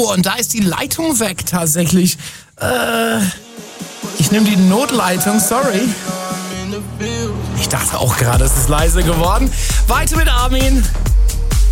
Oh, und da ist die Leitung weg tatsächlich. Ich nehme die Notleitung, sorry. Ich dachte auch gerade, es ist leise geworden. Weiter mit Armin.